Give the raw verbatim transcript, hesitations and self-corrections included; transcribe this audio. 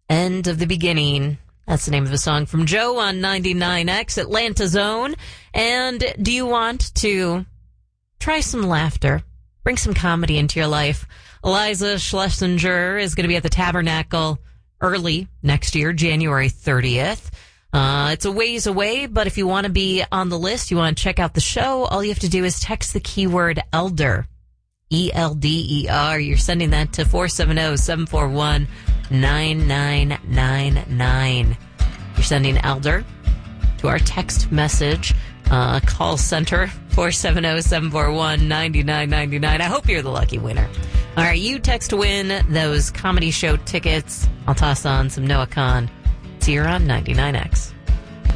End of the Beginning. That's the name of the song from Joe on ninety-nine X, Atlanta Zone. And do you want to try some laughter? Bring some comedy into your life. Eliza Schlesinger is going to be at the Tabernacle early next year, January thirtieth. Uh, it's a ways away, but if you want to be on the list, you want to check out the show, all you have to do is text the keyword ELDER. E L D E R. You're sending that to four seven zero, seven four one, nine nine nine nine. You're sending ELDER to our text message uh, call center, four seven zero, seven four one, nine nine nine nine. I hope you're the lucky winner. All right, you text to win those comedy show tickets. I'll toss on some Noah Khan. See you on ninety-nine X.